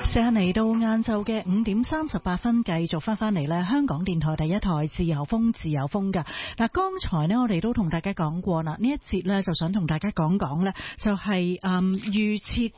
時間嚟到晏晝嘅5:38，繼續翻嚟咧，香港電台第一台自由風㗎。嗱，剛才呢，我哋都同大家講過啦，呢一節呢，就想同大家講講呢，就係預設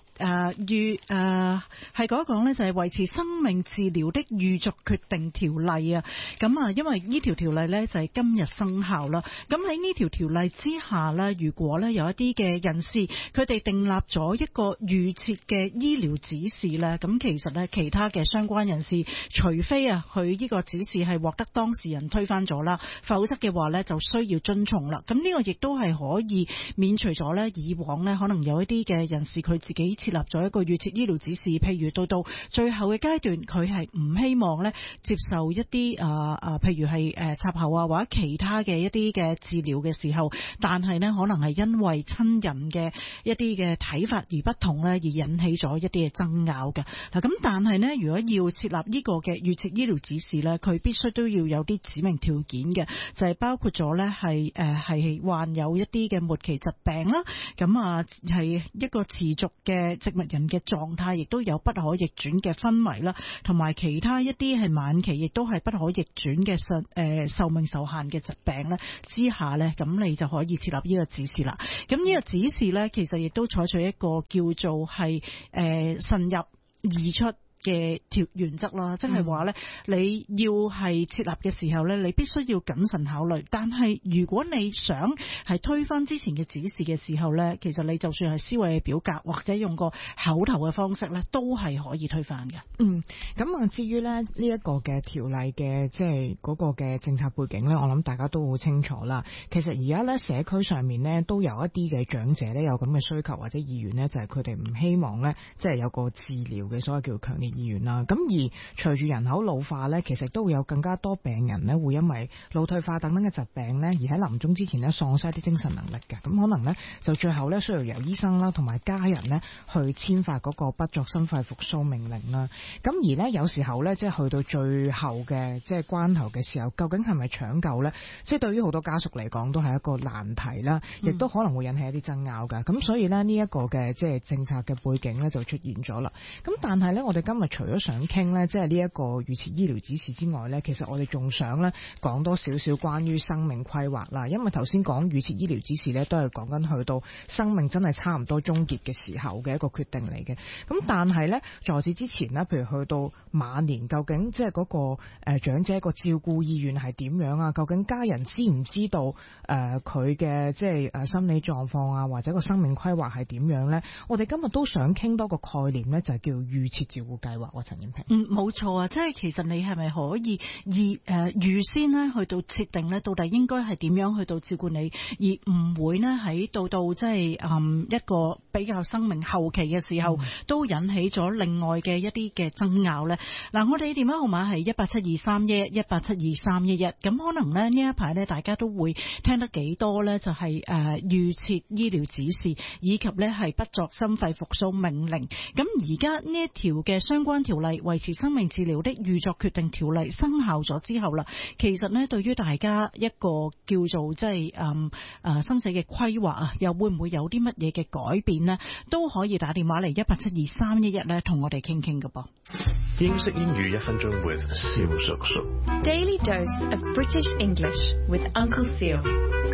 係講呢，就係維持生命治療的預作決定條例啊。咁啊，因為呢條條例呢，就係今日生效啦。咁喺呢條條例之下呢，如果呢有一啲嘅人士佢哋訂立咗一個預設嘅醫療指示呢，咁其實呢，其他嘅相關人士，除非佢呢個指示係獲得當事人推翻咗啦，否則嘅話呢，就需要遵從啦。咁呢個亦都係可以免除咗呢以往呢可能有一啲嘅人士佢自己設立咗一個預設醫療指示，譬如到最後嘅階段，佢係唔希望呢接受一啲譬如係插喉啊或者其他嘅一啲嘅治療嘅時候，但係呢可能係因為親人嘅一啲嘅睇法而不同呢，而引起咗一啲嘅爭拗嘅。嗱，咁但係呢，如果要設立呢個嘅預設醫療指示呢，佢必須都要有啲指明條件嘅，就係包括咗呢係患有一啲嘅末期疾病啦，咁係一個持續嘅植物人嘅狀態，亦都有不可逆轉嘅昏迷啦，同埋其他一啲係晚期亦都係不可逆轉嘅壽命受限嘅疾病呢之下呢，咁你就可以設立呢個指示啦。咁呢個指示呢，其實亦都採取一個叫做係慎入而出嘅原則啦，即係話咧，你要係設立嘅時候咧，你必須要謹慎考慮。但係如果你想係推翻之前嘅指示嘅時候咧，其實你就算係思維嘅表格或者用個口頭嘅方式咧，都係可以推翻嘅。 咁至於咧呢一個嘅條例嘅即係嗰個嘅政策背景咧，我諗大家都好清楚啦。其實而家咧社區上面咧都有一啲嘅長者咧有咁嘅需求或者意願咧，就係佢哋唔希望咧即係有個治療嘅所謂叫強烈醫院啦，咁而隨住人口老化咧，其實都會有更加多病人咧會因為腦退化等等嘅疾病咧，而喺臨終之前咧喪失一啲精神能力嘅，咁可能咧就最後咧需要由醫生啦同埋家人咧去簽發嗰個不作心肺復甦命令啦。咁而咧有時候咧即係去到最後嘅即係關頭嘅時候，究竟係咪搶救咧？即係對於好多家屬嚟講都係一個難題啦，亦都可能會引起一啲爭拗㗎。咁所以咧呢一個嘅即係政策嘅背景咧就出現咗啦。咁但係咧我哋今日除咗想傾咧，即係呢一個預設醫療指示之外咧，其實我哋仲想咧講多少少關於生命規劃啦。因為頭先講預設醫療指示咧，都係講緊去到生命真係差唔多終結嘅時候嘅一個決定嚟嘅。咁但係咧，在此之前咧，譬如去到晚年，究竟即係嗰個長者個照顧意願係點樣啊？究竟家人知唔知道佢嘅即係心理狀況啊，或者個生命規劃係點樣咧？我哋今日都想傾多個概念咧，就係叫預設照顧計劃。陳燕平， 冇錯啊！即係其實你係咪可以預先咧去到設定咧，到底應該係點樣去到照顧你，而唔會呢喺到即係一個比較生命後期嘅時候，都引起咗另外嘅一啲嘅爭拗咧。嗱，我哋電話號碼係1872311 1872311，咁可能咧呢一排咧大家都會聽得幾多咧，就係預設醫療指示以及咧係不作心肺復甦命令。咁而家呢一條嘅相關條例維持生命治療的預作決定條例生效咗之後啦，其實呢對於大家一個叫做即係生死嘅規劃啊，又會唔會有啲乜嘢嘅改變呢？都可以打電話嚟1872311咧，同我哋傾傾㗎噃。 英式英語1分鐘 with 蕭叔叔。 Daily dose of British English with Uncle Seal。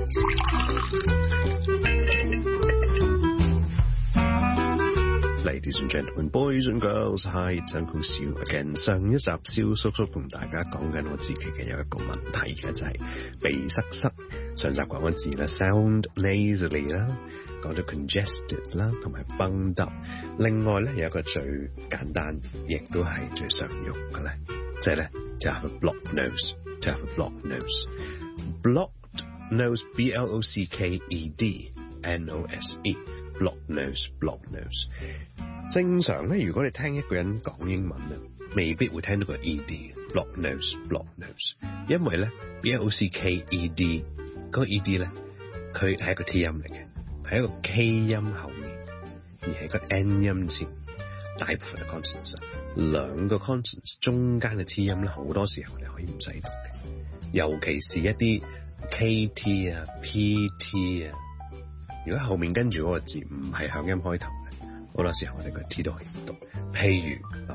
Ladies and gentlemen, boys and girls, hi, it's Uncle Seal again。上一集蕭叔叔同大家講緊我自己嘅有一個問題嘅就係鼻塞。上集講緊字啦 ，sound nasally 啦，講咗 congested 啦，同埋 bunged up。另外咧有一個最簡單，亦都係最常用嘅咧，即係咧就係 blocked nose， 就係 blocked nose。blocked nose, B-L-O-C-K-E-D N-O-S-E。blocked nose，blocked nose。正常咧，如果你聽一個人講英文咧，未必會聽到個 ed，blocked nose，blocked nose。因為咧 B-L-O-C-K-E-D 嗰個 ed 咧，佢係一個 T 音嚟嘅，佢係一個 K 音後面，而係個 N 音前。大部分嘅 consonants， 兩個 consonants 中間嘅 T 音咧，好多時候你可以唔使讀嘅，尤其是一啲 KT 啊、PT 啊。如果後面跟住嗰個字唔係響音開頭嘅，好多時候我哋個 T 都可以讀。譬如我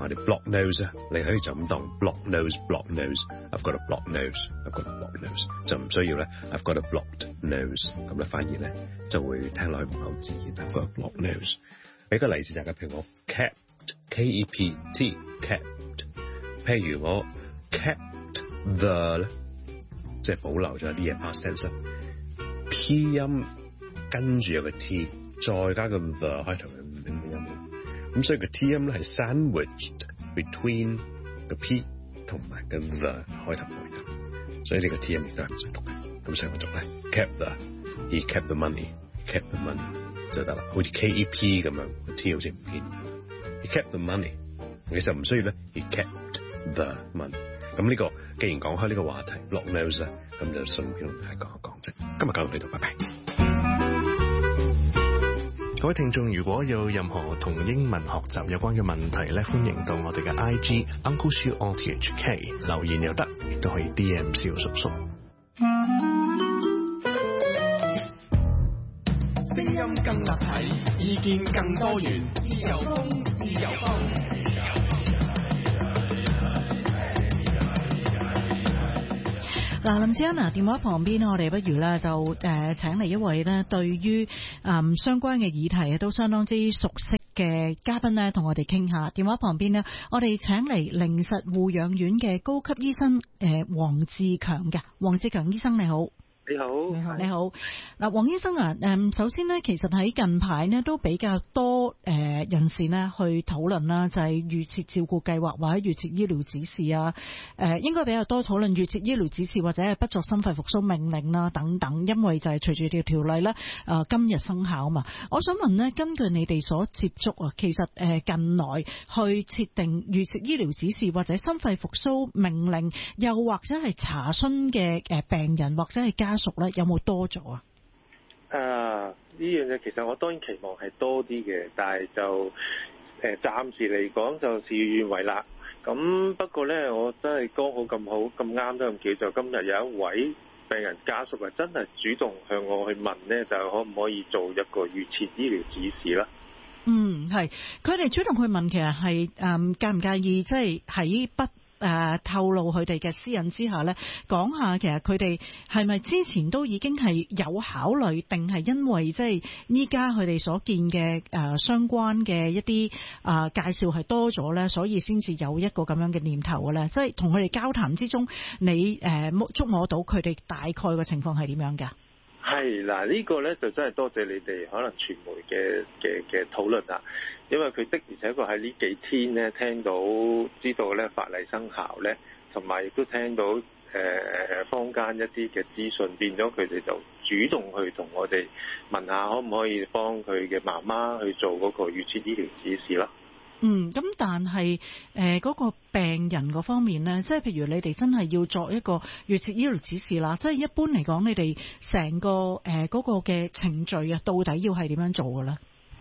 我哋 block nose 啊，你可以就咁當 block nose。I've got a block nose，I've got a block nose， 就唔需要咧 I've got a blocked nose， 咁咧反而咧就會聽落去唔係好自然。I've got a block nose。俾個例子大家，譬如我 kept K-E-P-T kept， 譬如我 kept the 咧，即係保留咗啲嘢 past tense 啦。P 音跟住有個 T， 再加個 the 開頭嘅音，咁所以個 T 音咧係 sandwiched between 個 P 同埋個 the 開頭嘅音，所以呢個 T 音亦都係唔識讀嘅。咁所以我讀咧 kept the，he kept the money，kept the money 就得啦，好似 K-E-P 咁樣，個 T 好似唔見。He kept the money， 你就唔需要咧 he kept the money。咁呢個既然講開呢個話題 block nose 咧，咁就順便同大家講一講啫。今日講到呢度，拜拜。各位聽眾，如果有任何同英文學習有關嘅問題咧，歡迎到我哋嘅 IG Uncle Siu RTHK 留言又得，亦都可以 DM 蕭叔叔。 聲音更立體，意見更多元，自由風，自由風。 嗱，林志恩啊，電話旁邊我哋不如咧就請嚟一位咧對於相關嘅議題都相當之熟悉嘅嘉賓咧，同我哋傾下。電話旁邊呢，我哋請嚟靈實護養院嘅高級醫生黃志強嘅，黃志強醫生你好。 你好， 你好。嗱，黃醫生啊，首先呢，其實喺近排呢都比較多人士呢去討論啦，就係預設照顧計劃或者預設醫療指示啊，應該比較多討論預設醫療指示或者係不作心肺復甦命令啦等等，因為就係隨住條例呢今日生效嘛。我想問呢，根據你哋所接觸啊，其實近來去設定預設醫療指示或者心肺復甦命令，又或者係查詢嘅病人或者係家屬咧，有冇多咗啊？ 呢樣嘢其實我當然期望係多啲嘅，但係就暫時嚟講就事與願違啦。咁不過咧，我真係剛好咁啱都咁叫，就今日有一位病人家屬真係主動向我去問咧，就可唔可以做一個預設醫療指示啦？係佢哋主動去問，其實係介唔介意，即係喺不透露佢哋嘅私隱之下呢，講下其實佢哋係咪之前都已經係有考慮，定係因為即係依家佢哋所見嘅相關嘅一啲介紹係多咗呢，所以先至有一個咁樣嘅念頭嘅呢？即係同佢哋交談之中，你觸摸到佢哋大概嘅情況係點樣㗎？ 係嗱，呢個呢就真係多謝你哋可能傳媒嘅討論啦，因為佢的而且確喺呢幾天呢聽到知道呢法例生效呢，同埋亦都聽到坊間一啲嘅資訊，變咗佢哋就主動去同我哋問下可唔可以幫佢嘅媽媽去做嗰個預設醫療指示咯。 咁但係嗰個病人嗰方面呢，即係譬如你哋真係要作一個預設醫療指示啦，即係一般嚟講，你哋成個嗰個嘅程序啊，到底要係點樣做嘅咧？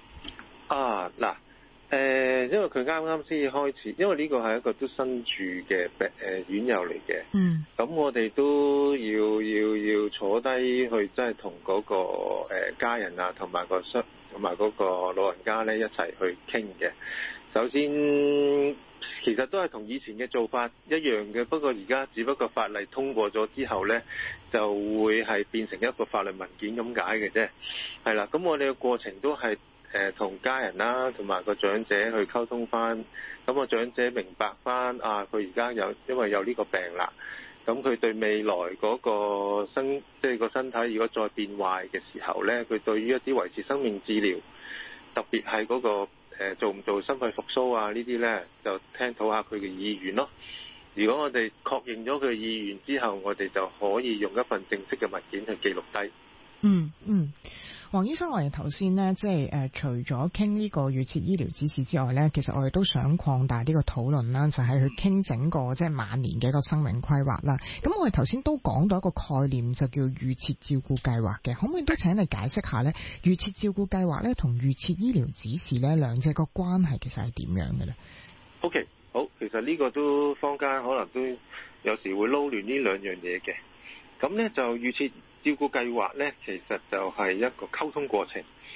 因為佢啱啱先開始，因為呢個係一個都新住嘅院友嚟嘅。咁我哋都要坐低去，即係同嗰個家人啊，同埋嗰個老人家咧一齊去傾嘅。首先，其實都係同以前嘅做法一樣嘅，不過而家只不過法例通過咗之後呢，就會係變成一個法律文件咁解嘅啫。係啦，咁我哋嘅過程都係同家人啦，同埋個長者去溝通翻。咁個長者明白翻佢而家因為有呢個病啦，咁佢對未來嗰個即係個身體如果再變壞嘅時候呢，佢對於一啲維持生命治療，特別係嗰個做唔做心肺復甦啊呢啲呢，就聽討下佢嘅意願咯。如果我哋確認咗佢嘅意願之後，我哋就可以用一份正式嘅文件去記錄低。 黃醫生，我哋頭先呢，即係除咗傾呢個預設醫療指示之外呢，其實我哋都想擴大呢個討論啦，就係去傾整個即係晚年嘅一個生命規劃啦。咁我哋頭先都講到一個概念，就叫預設照顧計劃嘅，可唔可以都請你解釋下呢？預設照顧計劃呢同預設醫療指示呢兩者個關係其實係點樣嘅呢？ OK， 好，其實呢個都坊間可能都有時會撈亂呢兩樣嘢嘅。咁呢就預設照顧計劃呢，其實就係一個溝通過程，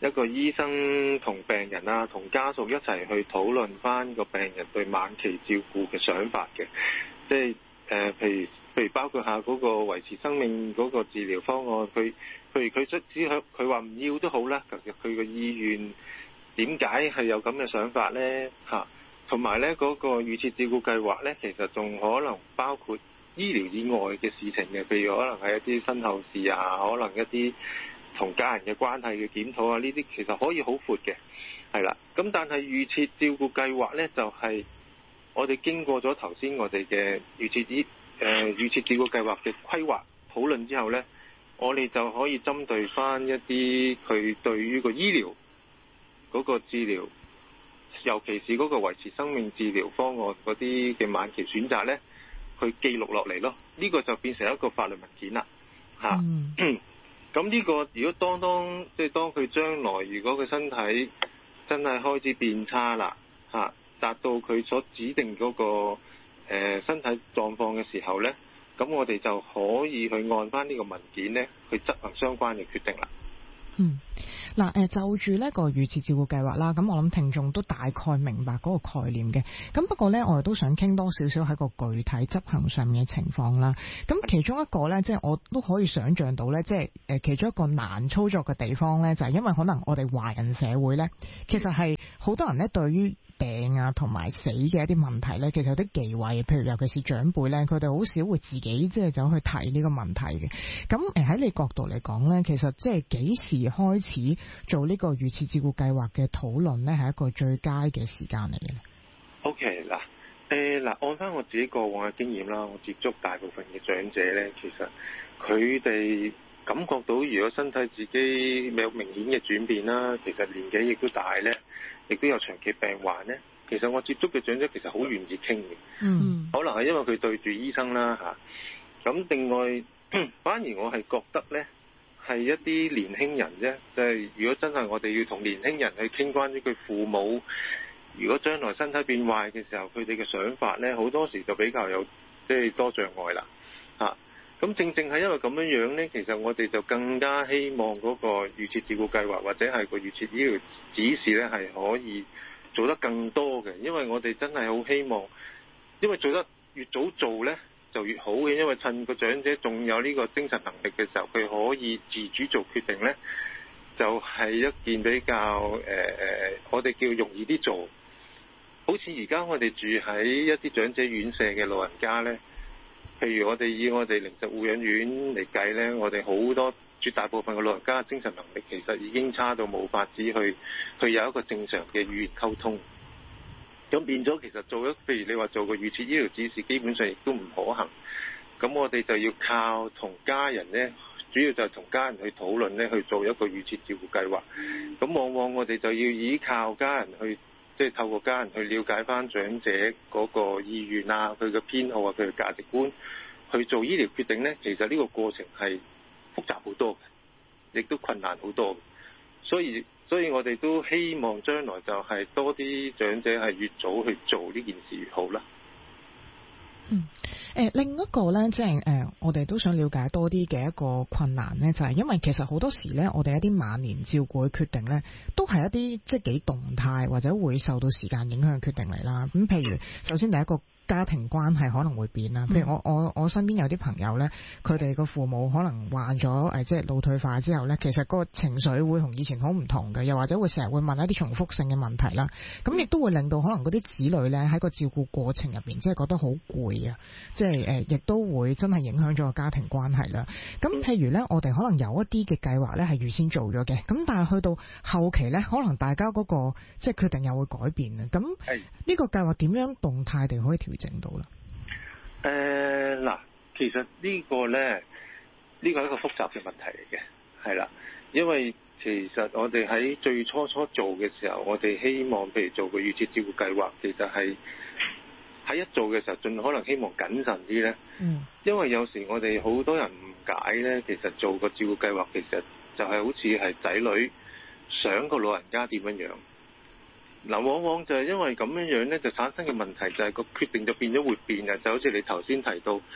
一個醫生同病人啊，同家屬一齊去討論翻個病人對晚期照顧嘅想法嘅，即係譬如包括下嗰個維持生命嗰個治療方案，譬如佢即使佢話唔要都好啦，其實佢個意願點解係有咁嘅想法呢？嚇，同埋呢嗰個預設照顧計劃呢，其實仲可能包括醫療以外嘅事情嘅，譬如可能係一啲身後事啊，可能一啲同家人嘅關係嘅檢討啊，呢啲其實可以好闊嘅，係啦。咁但係預設照顧計劃呢，就係我哋經過咗頭先我哋嘅預設照顧計劃嘅規劃討論之後呢，我哋就可以針對翻一啲佢對於個醫療嗰個治療，尤其是嗰個維持生命治療方案嗰啲嘅晚期選擇呢，去記錄落嚟咯。呢個就變成一個法律文件啦，嚇。咁呢個如果當佢將來如果佢身體真係開始變差啦，嚇，達到佢所指定嗰個身體狀況嘅時候呢，咁我哋就可以去按翻呢個文件呢去執行相關嘅決定啦。 嗱，就住呢個預設照顧計劃啦，咁我諗聽眾都大概明白嗰個概念嘅。咁不過呢，我哋都想傾多少少喺個具體執行上面嘅情況啦。咁其中一個呢，即係我都可以想像到呢，即係其中一個難操作嘅地方呢，就係因為可能我哋華人社會呢，其實係好多人呢對於病啊同埋死嘅一啲問題呢，其實有啲忌諱，譬如尤其是長輩呢，佢哋好少會自己即係走去提呢個問題嘅。咁喺你角度嚟講呢，其實即係幾時開始做呢個預設照顧計劃嘅討論呢，係一個最佳嘅時間嚟嘅咧。 OK 嗱，按翻我自己過往嘅經驗啦，我接觸大部分嘅長者呢，其實佢哋感覺到如果身體自己有明顯嘅轉變啦，其實年紀亦都大呢，亦都有長期病患呢，其實我接觸嘅長者其實好願意傾嘅。可能係因為佢對住醫生啦嚇。咁另外，反而我係覺得呢，係一啲年輕人啫，即係如果真係我哋要同年輕人去傾關於佢父母，如果將來身體變壞嘅時候，佢哋嘅想法呢，好多時就比較有即係多障礙啦嚇。咁正係因為咁樣呢，其實我哋就更加希望嗰個預設照顧計劃或者係個預設醫療指示呢，係可以做得更多嘅，因為我哋真係好希望，因為做得越早做呢就越好嘅，因為趁個長者仲有呢個精神能力嘅時候，佢可以自主做決定呢，就係一件比較我哋叫容易啲做。好似而家我哋住喺一啲長者院舍嘅老人家呢，譬如以我哋靈實護養院嚟計呢，我哋好多絕大部分嘅老人家嘅精神能力其實已經差到冇法子去有一個正常嘅語言溝通。咁變咗其實譬如你話做個預設醫療指示，基本上亦都唔可行。咁我哋就要靠同家人呢，主要就係同家人去討論呢，去做一個預設照顧計劃。咁往往我哋就要依靠家人去，即係透過家人去了解翻長者嗰個意願啊，佢嘅偏好啊，佢嘅價值觀，去做醫療決定呢。其實呢個過程係複雜好多嘅，亦都困難好多。所以我哋都希望將來就係多啲長者係越早去做呢件事越好啦。 另一個呢，即係我哋都想了解多啲嘅一個困難呢，就係因為其實好多時呢，我哋一啲晚年照顧嘅決定呢，都係一啲即係幾動態或者會受到時間影響嘅決定嚟啦。咁譬如首先第一個，家庭關係可能會變啦，譬如我身邊有啲朋友呢，佢哋個父母可能患咗即係腦退化之後呢，其實個情緒會同以前好唔同嘅，又或者會成日會問一啲重複性嘅問題啦，咁亦都會令到可能嗰啲子女呢喺個照顧過程入邊，即係覺得好攰啊，即係亦都會真係影響咗個家庭關係啦。咁譬如呢，我哋可能有一啲嘅計劃呢係預先做咗嘅，咁但係去到後期呢，可能大家嗰個即係決定又會改變啊。咁呢個計劃點樣動態地可以調整到啦？ 嗱，其實呢個呢係一個複雜嘅問題嚟嘅，係啦，因為其實我哋喺最初做嘅時候，我哋希望譬如做個預設照顧計劃，其實係喺一做嘅時候，盡可能希望謹慎啲呢。因為有時我哋好多人誤解呢，其實做個照顧計劃，其實就係好似係仔女想個老人家點樣。嗱，往往就係因為咁樣呢，就產生嘅問題就係個決定就變咗會變啊！就好似你頭先提到，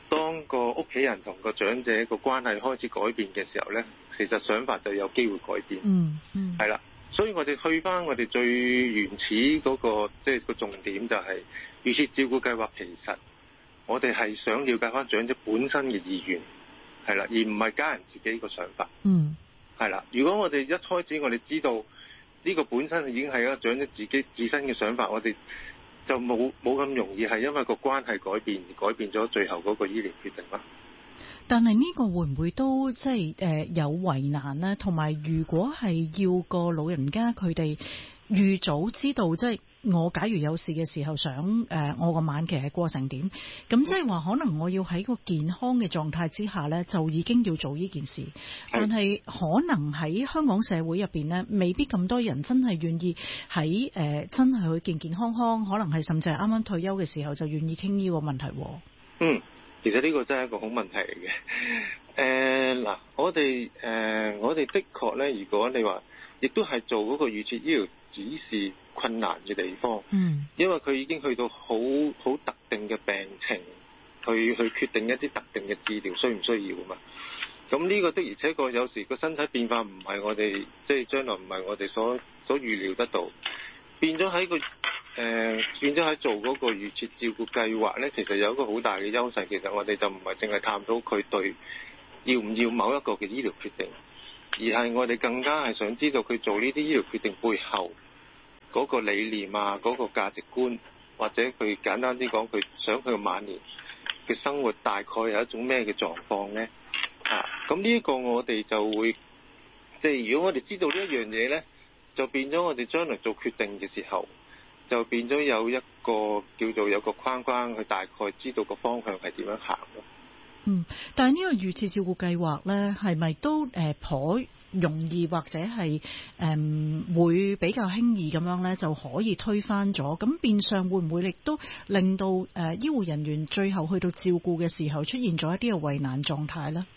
當個屋企人同個長者個關係開始改變嘅時候咧，其實想法就有機會改變。係啦，所以我哋去翻我哋最原始嗰個即係個重點就係預設照顧計劃，其實我哋係想了解翻長者本身嘅意願，係啦，而唔係家人自己個想法。係啦，如果我哋一開始我哋知道呢個本身已經係一個長者自身嘅想法，我哋就冇咁容易係因為個關係改變而改變咗最後嗰個醫療決定啦。 但係呢個會唔會都即係有為難呢？同埋如果係要個老人家佢哋預早知道，即係我假如有事嘅時候想我個晚期係過成點，咁即係話可能我要喺個健康嘅狀態之下呢，就已經要做呢件事。但係可能喺香港社會入邊呢，未必咁多人真係願意喺真係去健健康康，可能係甚至係啱啱退休嘅時候就願意傾呢個問題。 其實呢個真係一個好問題嚟嘅。嗱，我哋的確呢，如果你話亦都係做嗰個預設醫療指示困難嘅地方，因為佢已經去到好特定嘅病情，去決定一啲特定嘅治療需唔需要啊嘛。咁呢個的而且確有時個身體變化唔係我哋即係將來唔係我哋所預料得到，變咗喺做嗰個預設照顧計劃呢，其實有一個好大嘅優勢。其實我哋就唔係淨係探討佢對要唔要某一個嘅醫療決定，而係我哋更加係想知道佢做呢啲醫療決定背後嗰個理念啊，嗰個價值觀，或者佢簡單啲講，佢想佢嘅晚年嘅生活大概有一種咩嘅狀況呢？咁呢一個我哋就會即係如果我哋知道呢一樣嘢呢，就變咗我哋將來做決定嘅時候，就變咗有一個叫做有個框框，佢大概知道個方向係點樣行咯。 但係呢個預設照顧計劃咧，係咪都頗容易或者係會比較輕易咁樣咧就可以推翻咗？咁變相會唔會亦都令到醫護人員最後去到照顧嘅時候出現咗一啲嘅為難狀態咧？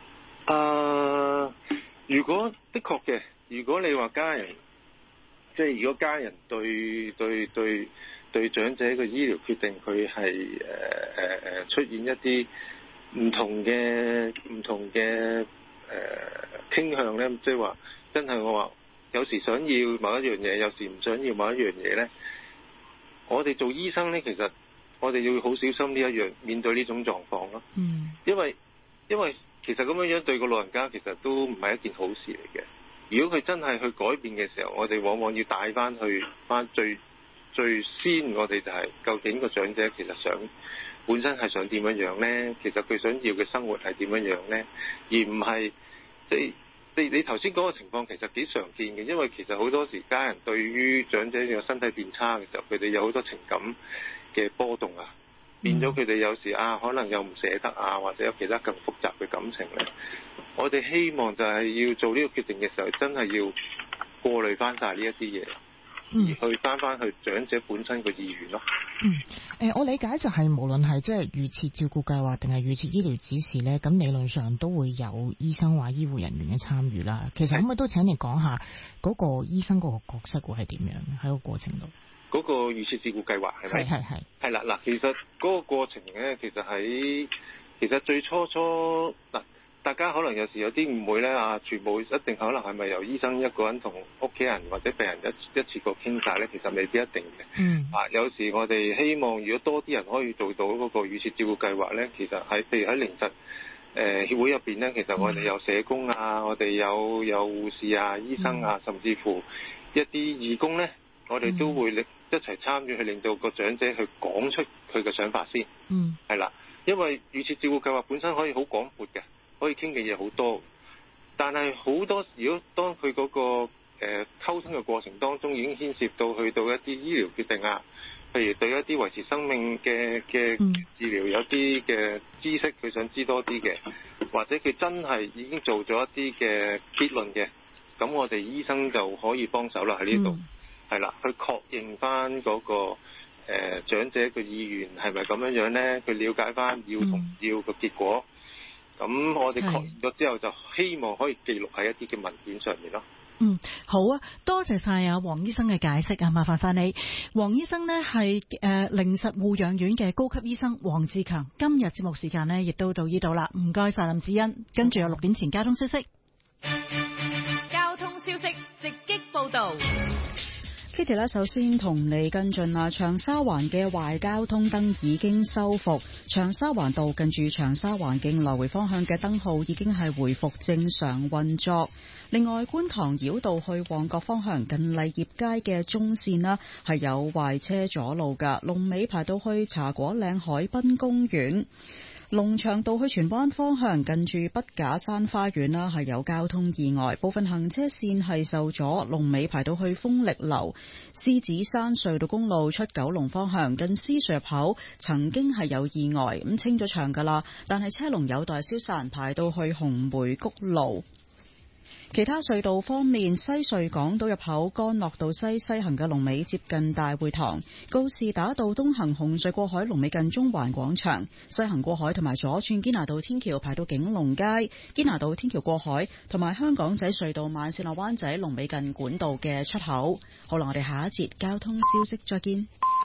如果的確嘅，如果你話家人，即係如果家人對長者嘅醫療決定，佢係出現一啲唔同嘅傾向咧，即係話真係我話有時想要某一樣嘢，有時唔想要某一樣嘢咧，我哋做醫生咧，其實我哋要好小心呢一樣面對呢種狀況咯。因為其實咁樣對個老人家其實都唔係一件好事嚟嘅。如果佢真係去改變嘅時候，我哋往往要帶翻最先，我哋就係究竟個長者其實本身係想點樣樣呢？其實佢想要嘅生活係點樣樣呢？而唔係你頭先嗰個情況其實幾常見嘅，因為其實好多時家人對於長者嘅身體變差嘅時候，佢哋有好多情感嘅波動啊，變咗佢哋有時可能又唔捨得啊，或者有其他更複雜嘅感情咧。我哋希望就係要做呢個決定嘅時候，真係要過濾翻晒呢一啲嘢，而去翻去長者本身嘅意願咯。 我理解就係無論係即係預設照顧計劃定係預設醫療指示咧，咁理論上都會有醫生或醫護人員嘅參與啦。其實可唔可以都請你講下嗰個醫生嗰個角色會係點樣喺個過程度？ 嗰個預設照顧計劃係咪？係啦，嗱，其實嗰個過程咧，其實最初嗱，大家可能有時有啲誤會咧，全部一定可能係咪由醫生一個人同屋企人或者病人一次過傾晒咧？其實未必一定嘅。有時我哋希望如果多啲人可以做到嗰個預設照顧計劃咧，其實譬如喺靈實協會入邊咧，其實我哋有社工啊，我哋有護士啊、醫生啊，甚至乎一啲義工咧，我哋都會一齊參與去令到個長者去講出佢嘅想法先。係啦，因為預設照顧計劃本身可以好廣闊嘅，可以傾嘅嘢好多，但係好多時如果當佢嗰個溝通嘅過程當中已經牽涉到去到一啲醫療決定啊，譬如對一啲維持生命嘅治療有啲嘅知識佢想知多啲嘅，或者佢真係已經做咗一啲嘅結論嘅，咁我哋醫生就可以幫手啦喺呢度。係啦，去確認翻嗰個長者嘅意願係咪咁樣樣咧？去了解翻要同唔要嘅結果。咁我哋確認咗之後，就希望可以記錄喺一啲嘅文件上面咯。 好啊，多謝晒啊黃醫生嘅解釋啊，麻煩晒你。黃醫生呢係靈實護養院嘅高級醫生黃志強，今日節目時間呢亦都到呢度啦，唔該晒林子欣，跟住有6點前交通消息。 交通消息直擊報道。 Kitty 咧，首先同你跟進啦。長沙灣嘅壞交通燈已經修復，長沙灣道近住長沙灣徑來回方向嘅燈號已經係回復正常運作。另外，觀塘繞道去旺角方向近麗業街嘅中線啦，係有壞車阻路㗎，龍尾排到去茶果嶺海濱公園。龍翔道去荃灣方向近住筆架山花園啦，係有交通意外，部分行車線係受阻，龍尾排到去豐力樓。獅子山隧道公路出九龍方向近獅隧入口曾經係有意外，咁清咗場噶啦，但係車龍有待消散，排到去紅梅谷路。其他隧道方面，西隧港島入口干諾道西行嘅龍尾接近大會堂，告士打道東行紅隧過海龍尾近中環廣場，西行過海同埋左轉堅拿道天橋排到景隆街，堅拿道天橋過海同埋香港仔隧道慢線落灣仔龍尾近管道嘅出口。好啦，我哋下一節交通消息再見。